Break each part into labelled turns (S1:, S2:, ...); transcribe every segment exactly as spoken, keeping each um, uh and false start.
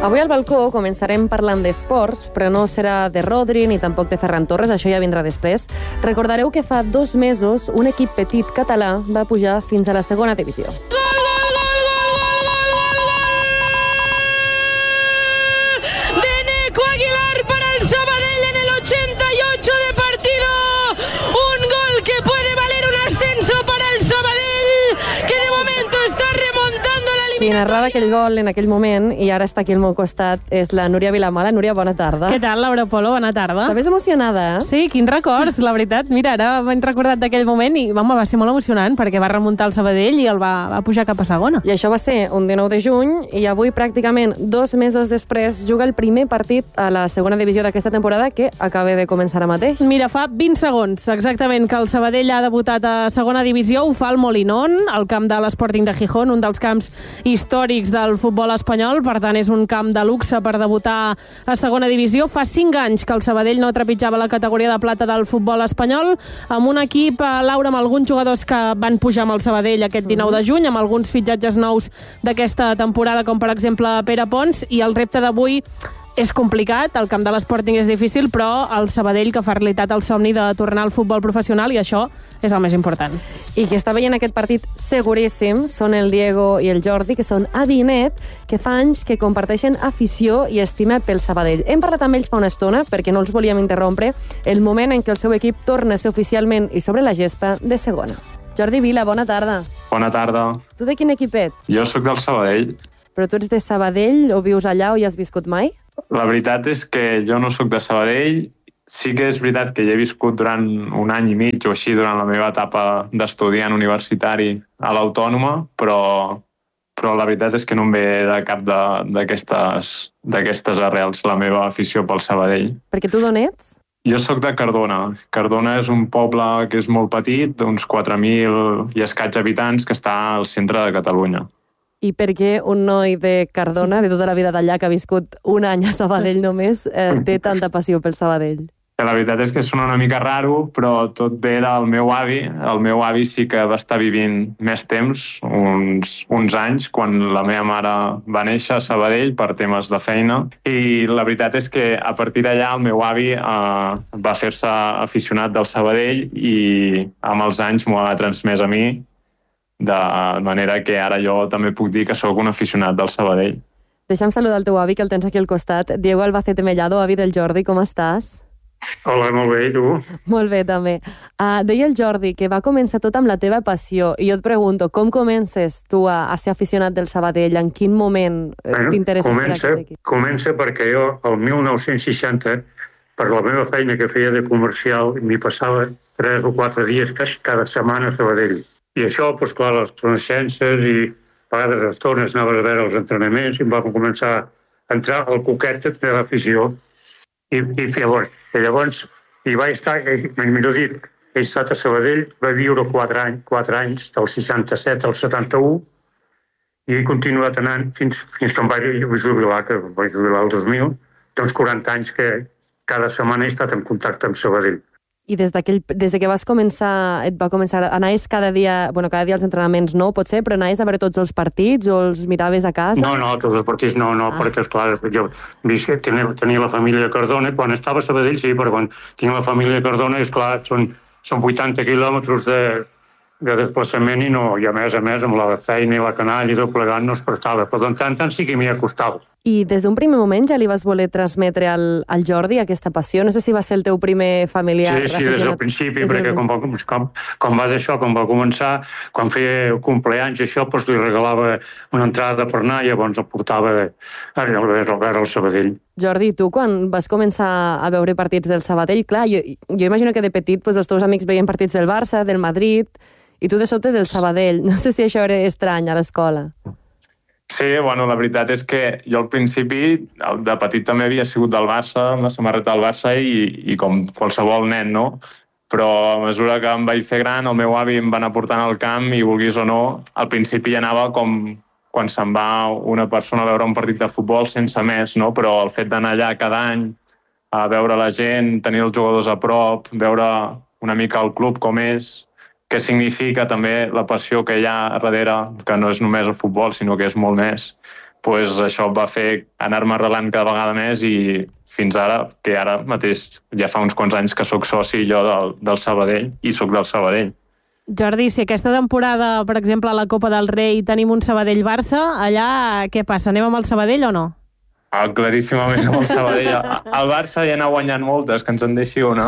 S1: Avui al balcó començarem parlant d'esports, però no serà de Rodri ni tampoc de Ferran Torres, això ja vindrà després. Recordareu que fa dos mesos un equip petit català va pujar fins a la segona divisió. Qui narrava aquell gol en aquell moment i ara està aquí al meu costat és la Núria Vilamala. Núria, bona tarda.
S2: Què tal, Laura Polo? Bona tarda.
S1: Estaves emocionada, eh?
S2: Sí, quins records, la veritat. Mira, ara m'he recordat d'aquell moment i home, va ser molt emocionant perquè va remuntar el Sabadell i el va, va pujar cap a segona.
S1: I això va ser un dinou de juny i avui, pràcticament dos mesos després, juga el primer partit a la segona divisió d'aquesta temporada que acaba de començar ara mateix.
S2: Mira, fa vint segons exactament que el Sabadell ha debutat a segona divisió. Ho fa el Molinón, al camp de l'Sporting de Gijón, un dels camps històrics del futbol espanyol, per tant és un camp de luxe per debutar a segona divisió. Fa cinc anys que el Sabadell no trepitjava la categoria de plata del futbol espanyol, amb un equip, Laura, amb alguns jugadors que van pujar amb el Sabadell aquest dinou de juny, amb alguns fitxatges nous d'aquesta temporada, com per exemple Pere Pons, i el repte d'avui és complicat, el camp de l'Sporting és difícil, però el Sabadell que fa realitat el somni de tornar al futbol professional, i això és el més important.
S1: I qui està veient aquest partit seguríssim són el Diego i el Jordi, que són avi i net, que fa anys que comparteixen afició i estima pel Sabadell. Hem parlat amb ells fa una estona, perquè no els volíem interrompre, el moment en què el seu equip torna a ser oficialment i sobre la gespa de segona. Jordi Vila, bona tarda.
S3: Bona tarda.
S1: Tu de quin equip ets?
S3: Jo sóc del Sabadell.
S1: Però tu ets de Sabadell o vius allà o hi has viscut mai?
S3: La veritat és que jo no sóc de Sabadell. Sí que és veritat que hi he viscut durant un any i mig o així durant la meva etapa d'estudiant universitari a l'Autònoma, però, però la veritat és que no em ve de cap d'aquestes d'aquestes arrels la meva afició pel Sabadell.
S1: Perquè tu d'on ets?
S3: Jo sóc de Cardona. Cardona és un poble que és molt petit, d'uns quatre mil i escaig habitants, que està al centre de Catalunya.
S1: I per què un noi de Cardona, de tota la vida d'allà, que ha viscut un any a Sabadell només, eh, té tanta passió pel Sabadell?
S3: La veritat és que sona una mica raro, però tot ve del meu avi. El meu avi sí que va estar vivint més temps, uns, uns anys, quan la meva mare va néixer a Sabadell per temes de feina. I la veritat és que a partir d'allà el meu avi eh, va fer-se aficionat del Sabadell i amb els anys m'ho ha transmès a mi, de manera que ara jo també puc dir que sóc un aficionat del Sabadell.
S1: Deixa'm saludar el teu avi, que el tens aquí al costat. Diego Albacete Mellado, avi del Jordi, com estàs?
S4: Hola, molt bé, i tu?
S1: Molt bé, també. Uh, deia el Jordi que va començar tot amb la teva passió, i jo et pregunto, com comences tu a, a ser aficionat del Sabadell? En quin moment bueno, t'interesses per aquest equip?
S4: Comença perquè jo, el mil nou-cents seixanta, per la meva feina que feia de comercial, m'hi passava tres o quatre dies cada setmana a Sabadell. I això, doncs clar, les coneixences i a vegades estones anaves a veure els entrenaments i em va començar a entrar al coquet de l'afició. I, i llavors, i llavors hi vaig estar, millor dit, he estat a Sabadell, va viure quatre anys, quatre anys, del seixanta-set al setanta-u, i he continuat anant fins, fins que em vaig jubilar, que em vaig jubilar el dos mil, doncs quaranta anys que cada setmana he estat en contacte amb Sabadell.
S1: I des, des de que vas començar, et va començar, anaves cada dia, bueno, cada dia als entrenaments no, potser, però anaves a veure tots els partits o els miraves a casa?
S4: No, no, tots els partits no, no, ah. perquè, esclar, jo visc, tenia, tenia la família de Cardona, quan estava a Sabadell sí, però quan tenia la família de Cardona, esclar, són, són vuitanta quilòmetres de, de desplaçament i no, i a més a més, amb la feina i la canalla i tot plegat no es prestava, però en tant tant sí que m'hi ha costat.
S1: I des d'un primer moment ja li vas voler transmetre al, al Jordi aquesta passió? No sé si va ser el teu primer familiar.
S4: Sí, sí, des del principi, des perquè del... com, va, com, com va d'això, com va començar, quan feia compleanys això, doncs li regalava una entrada per anar i llavors el portava a, a, a veure el Sabadell.
S1: Jordi, tu quan vas començar a veure partits del Sabadell, clar, jo, jo imagino que de petit doncs, els teus amics veien partits del Barça, del Madrid, i tu de sobte del Sabadell. No sé si això era estrany a l'escola.
S3: Sí, bueno, la veritat és que jo al principi, de petit també havia sigut del Barça, amb la samarreta del Barça i, i com qualsevol nen, no? Però a mesura que em vaig fer gran, el meu avi em va anar portant al camp i, vulguis o no, al principi anava com quan se'n va una persona a veure un partit de futbol sense més, no? Però el fet d'anar allà cada any, a veure la gent, tenir els jugadors a prop, veure una mica el club com és, què significa també la passió que hi ha darrere, que no és només el futbol, sinó que és molt més. pues això va fer anar-me arrelant cada vegada més i fins ara, que ara mateix ja fa uns quants anys que sóc soci jo del, del Sabadell i sóc del Sabadell.
S2: Jordi, si aquesta temporada, per exemple, a la Copa del Rei tenim un Sabadell-Barça, allà què passa? Anem amb el Sabadell o no?
S3: Ah, claríssimament amb el Sabadell. El Barça ja n'ha guanyat moltes, que ens en deixi una.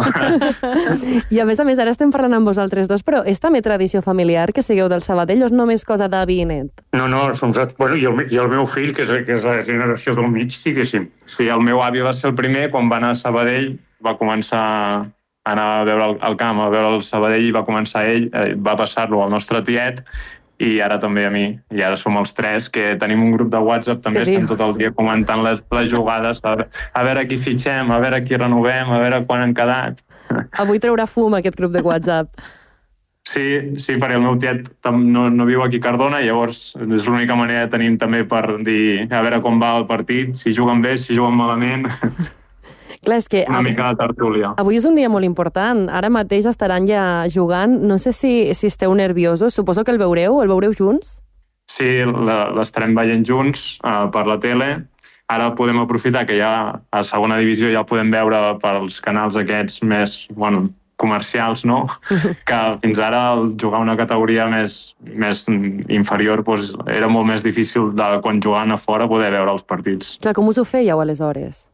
S1: I a més a més, ara estem parlant amb vosaltres dos, però és també tradició familiar que sigueu del Sabadell o és només cosa d'avi i net?
S4: No, no, som... Bueno, i, el, i el meu fill, que és, que és la generació del mig, diguéssim.
S3: Sí, el meu avi va ser el primer, quan va anar a Sabadell, va començar a anar a veure el, el camp, a veure el Sabadell, i va començar ell, va passar-lo al nostre tiet, i ara també a mi. I ara som els tres, que tenim un grup de WhatsApp, també estem tot el dia comentant les, les jugades, a, a veure qui fitxem, a veure qui renovem, a veure quan han quedat.
S1: Avui traurà fum aquest grup de WhatsApp.
S3: Sí, sí, perquè el meu tiet no, no viu aquí a Cardona, llavors és l'única manera que tenim també per dir a veure com va el partit, si juguen bé, si juguen malament...
S1: Clar, és que
S3: una avui, mica de tertúlia.
S1: Avui és un dia molt important. Ara mateix estaran ja jugant. No sé si, si esteu nerviosos. Suposo que el veureu. El veureu junts?
S3: Sí, l'estarem veient junts uh, per la tele. Ara podem aprofitar que ja a segona divisió ja el podem veure pels canals aquests més, bueno, comercials, no? Que fins ara el jugar una categoria més, més inferior doncs, era molt més difícil de quan jugant a fora poder veure els partits.
S1: Clar, com us ho fèieu aleshores?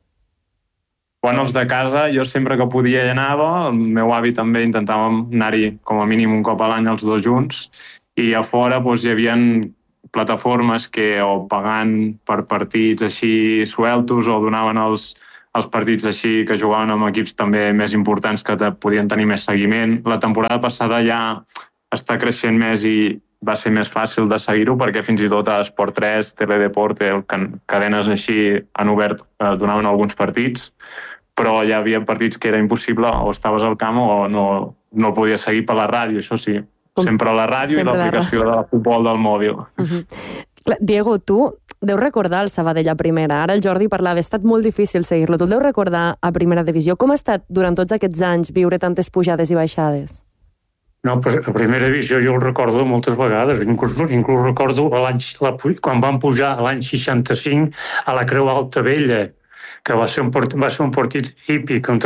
S3: Bueno, els de casa, jo sempre que podia hi anava, el meu avi també intentàvem anar-hi com a mínim un cop a l'any els dos junts, i a fora doncs, hi havia plataformes que o pagant per partits així sueltos o donaven els, els partits així que jugaven amb equips també més importants que podien tenir més seguiment. La temporada passada ja està creixent més i va ser més fàcil de seguir-ho perquè fins i tot a Esport tres, Teledeporte, cadenes així han obert, donaven alguns partits, però hi havia partits que era impossible, o estaves al camp o no, no podies seguir per la ràdio, això sí. Sempre a la ràdio i l'aplicació de futbol del mòbil.
S1: Uh-huh. Diego, tu deus recordar el Sabadell a primera. Ara el Jordi parlava, ha estat molt difícil seguir-lo. Tu el deus recordar a primera divisió. Com ha estat durant tots aquests anys viure tantes pujades i baixades?
S4: No, pues a primera divisió jo el recordo moltes vegades, inclús, inclús recordo l'any, la, quan van pujar l'any seixanta-cinc a la Creu Alta Vella, que va ser un, va ser un partit hípic contra